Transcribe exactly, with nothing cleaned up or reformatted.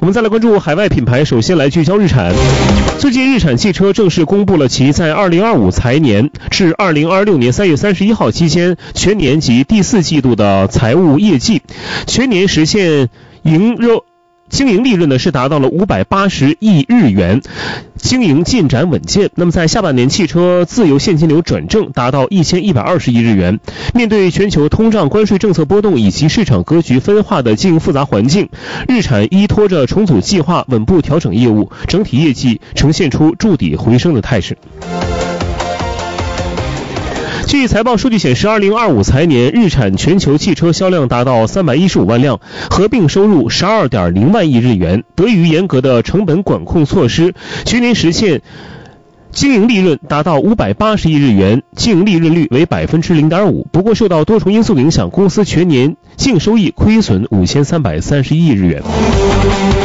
我们再来关注海外品牌，首先来聚焦日产。最近日产汽车正式公布了其在二零二五财年至二零二六年三月三十一号期间全年及第四季度的财务业绩，全年实现营热经营利润呢是达到了五百八十亿日元，经营进展稳健。那么在下半年汽车自由现金流转正，达到一千一百二十亿日元。面对全球通胀、关税政策波动以及市场格局分化的经营复杂环境，日产依托着重组计划稳步调整业务，整体业绩呈现出筑底回升的态势。据财报数据显示，二零二五财年日产全球汽车销量达到三百一十五万辆，合并收入 十二点零万亿日元。得益于严格的成本管控措施，全年实现经营利润达到五百八十亿日元，净利润率为 百分之零点五。不过受到多重因素影响，公司全年净收益亏损五千三百三十亿日元。